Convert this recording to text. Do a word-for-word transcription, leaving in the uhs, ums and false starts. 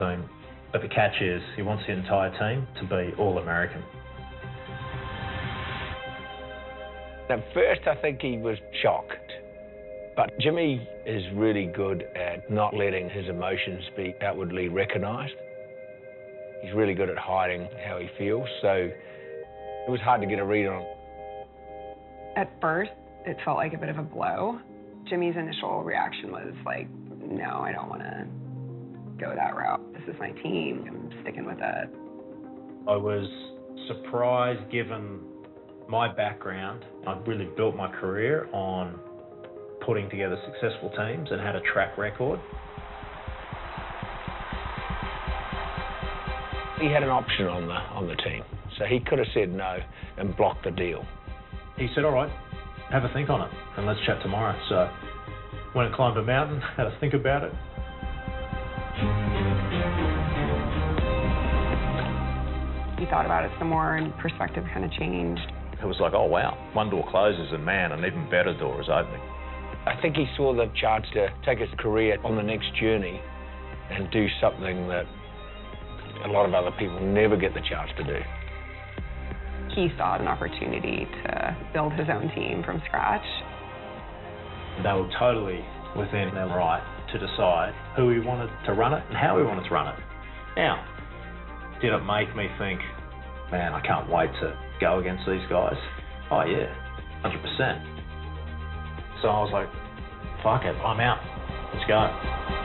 team. But the catch is he wants the entire team to be All-American. At first, I think he was shocked. But Jimmy is really good at not letting his emotions be outwardly recognised. He's really good at hiding how he feels, so it was hard to get a read on. At first, it felt like a bit of a blow. Jimmy's initial reaction was like, no, I don't want to go that route. This is my team. I'm sticking with it. I was surprised given my background. I'd really built my career on putting together successful teams and had a track record. He had an option on the on the team, so he could have said no and blocked the deal. He said, all right, have a think on it and let's chat tomorrow. So went and climbed a mountain, had a think about it. He thought about it some more and perspective kind of changed. It was like, oh wow, one door closes and man, an even better door is opening. I think he saw the chance to take his career on the next journey and do something that a lot of other people never get the chance to do. He saw an opportunity to build his own team from scratch. They were totally within their right to decide who he wanted to run it and how he wanted to run it. Now, did it make me think, man, I can't wait to go against these guys? Oh yeah, one hundred percent. So I was like, fuck it, I'm out. Let's go.